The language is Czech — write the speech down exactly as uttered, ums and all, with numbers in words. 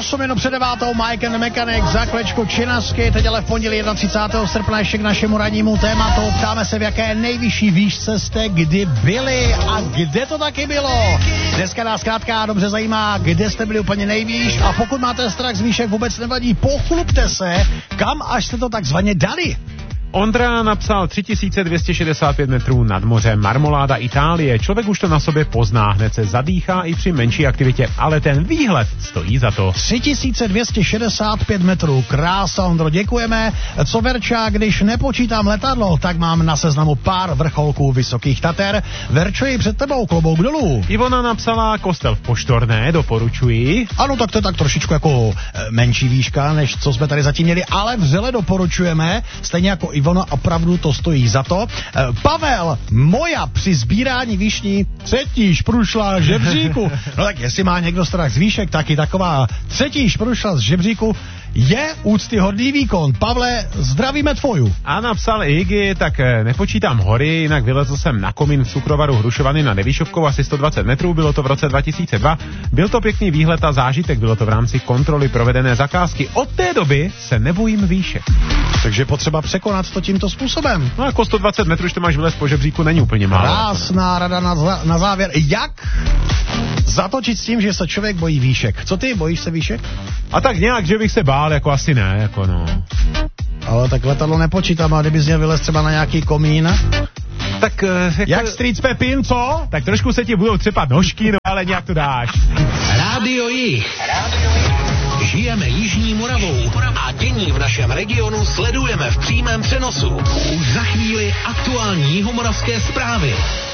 osm minut před devátou, Mike and the Mechanic, za klečku Činasky, teď ale v pondělí třicátého prvního srpna ještě k našemu rannímu tématu. Ptáme se, v jaké nejvyšší výšce jste kdy byli a kde to taky bylo. Dneska nás zkrátka dobře zajímá, kde jste byli úplně nejvýš, a pokud máte strach z výšek, vůbec nevadí, pochlupte se, kam až jste to takzvaně dali. Ondra napsal tři tisíce dvě stě šedesát pět metrů nad mořem, marmoláda Itálie. Člověk už to na sobě pozná, hned se zadýchá i při menší aktivitě, ale ten výhled stojí za to. tři tisíce dvě stě šedesát pět metrů, krása, Ondro, děkujeme. Co Verča, když nepočítám letadlo, tak mám na seznamu pár vrcholků Vysokých Tater. Verčo, i před tebou, klobouk dolů. Ivona napsala kostel v Poštorné, doporučuji. Ano, tak to je tak trošičku jako e, menší výška, než co jsme tady zatím měli, ale vřele doporučujeme, stejně jako Ivono, opravdu to stojí za to. E, Pavel, moja při sbírání višní třetí šprušla z žebříku. No tak jestli má někdo strach z výšek, taky taková třetí šprušla z žebříku je úctyhodný výkon. Pavle, zdravíme tvoju. A napsal Iggy, tak nepočítám hory, jinak vylezl jsem na komín v cukrovaru Hrušovany na Nevyšovkou asi sto dvacet metrů, bylo to v roce dva tisíce dva. Byl to pěkný výhled a zážitek, bylo to v rámci kontroly provedené zakázky. Od té doby se nebojím výšek. Takže potřeba překonat to tímto způsobem. No jako sto dvacet metrů, když to máš vylez po žebříku, není úplně málo. Krásná rada na, za, na závěr. Jak zatočit s tím, že se člověk bojí výšek? Co ty, bojíš se výšek? A tak nějak, že bych se bál, jako asi ne, jako no. Ale tak letadlo nepočítám, a kdybys měl vylez třeba na nějaký komín? Tak jako... Jak Street Pepin, co? Tak trošku se ti budou třepat nožky, no ale nějak to dáš. Rádio Jih. Žijeme Jižní Moravou a dění v našem regionu sledujeme v přímém přenosu. Už za chvíli aktuální jihomoravské zprávy.